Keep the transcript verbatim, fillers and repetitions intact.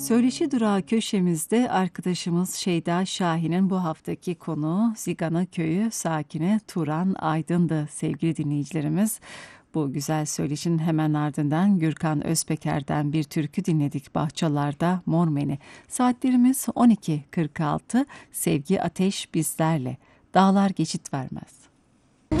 Söyleşi Durağı köşemizde arkadaşımız Şeyda Şahin'in bu haftaki konuğu Zigana Köyü sakini Turan Aydın'dı sevgili dinleyicilerimiz. Bu güzel söyleşinin hemen ardından Gürkan Özpeker'den bir türkü dinledik Bahçalarda Mormeni. Saatlerimiz on iki kırk altı. Sevgi ateş bizlerle. Dağlar geçit vermez.